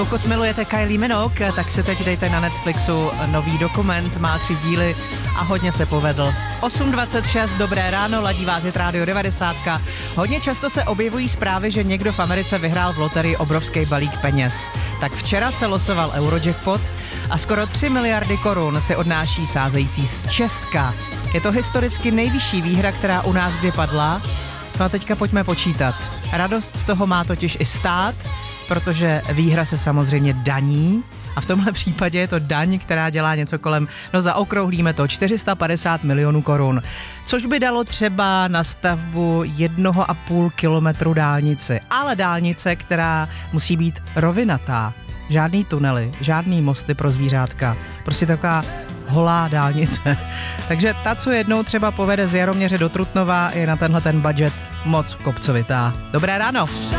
Pokud milujete Kylie Minogue, tak si teď dejte na Netflixu nový dokument, má 3 díly a hodně se povedl. 8:26, dobré ráno, ladí vás je Rádio 90. Hodně často se objevují zprávy, že někdo v Americe vyhrál v loterii obrovský balík peněz. Tak včera se losoval Eurojackpot a skoro 3 miliardy korun si odnáší sázející z Česka. Je to historicky nejvyšší výhra, která u nás kdy padla. No a teďka pojďme počítat. Radost z toho má totiž i stát, protože výhra se samozřejmě daní a v tomhle případě je to daň, která dělá něco kolem, zaokrouhlíme to, 450 milionů korun, což by dalo třeba na stavbu 1,5 kilometru dálnice, ale dálnice, která musí být rovinatá. Žádný tunely, žádný mosty pro zvířátka, prostě taková holá dálnice. Takže ta, co jednou třeba povede z Jaroměře do Trutnova, je na tenhle ten budget moc kopcovitá. Dobré ráno!